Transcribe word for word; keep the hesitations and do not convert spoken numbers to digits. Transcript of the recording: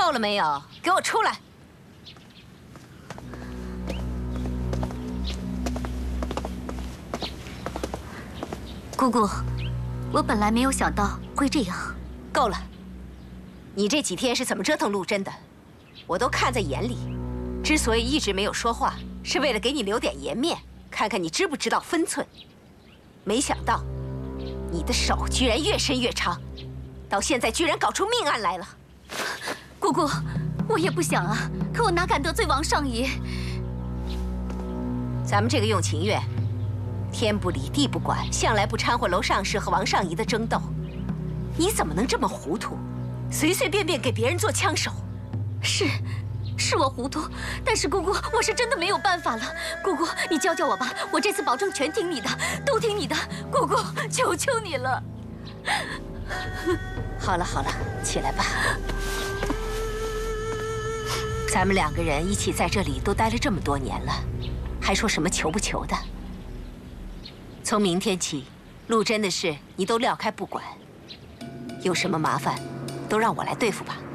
够了没有？给我出来！ 姑姑，我本来没有想到会这样。 够了！你这几天是怎么折腾陆贞的，我都看在眼里。之所以一直没有说话，是为了给你留点颜面，看看你知不知道分寸。没想到，你的手居然越伸越长，到现在居然搞出命案来了。 姑姑，我也不想啊，可我哪敢得罪王上爷？ 咱们这个用情院，天不理地不管，向来不掺和楼上氏和王上仪的争斗。你怎么能这么糊涂，随随便便给别人做枪手？ 是，是我糊涂，但是姑姑，我是真的没有办法了。姑姑，你教教我吧，我这次保证全听你的，都听你的。姑姑，求求你了。 好了好了，起来吧。咱们两个人一起在这里都待了这么多年了，还说什么求不求的？从明天起，陆贞的事你都撂开不管，有什么麻烦，都让我来对付吧。